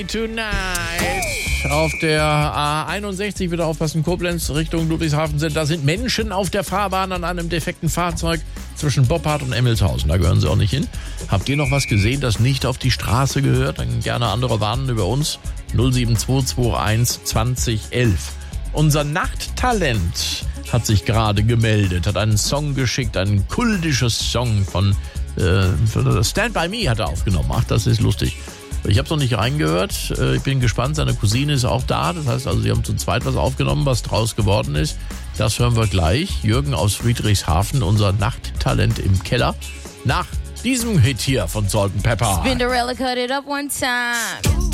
Tonight. Auf der A61, bitte aufpassen, Koblenz Richtung Ludwigshafen sind. Da sind Menschen auf der Fahrbahn an einem defekten Fahrzeug zwischen Boppard und Emmelshausen. Da gehören sie auch nicht hin. Habt ihr noch was gesehen, das nicht auf die Straße gehört? Dann gerne andere warnen über uns. 07221 2011. Unser Nachttalent hat sich gerade gemeldet, hat einen Song geschickt, ein kultisches Song von Stand By Me hat er aufgenommen. Ach, das ist lustig. Ich habe es noch nicht reingehört. Ich bin gespannt. Seine Cousine ist auch da. Das heißt also, sie haben zu zweit was aufgenommen, was draus geworden ist. Das hören wir gleich. Jürgen aus Friedrichshafen, unser Nachttalent im Keller. Nach diesem Hit hier von Salt & Pepper. Spinderella cut it up one time.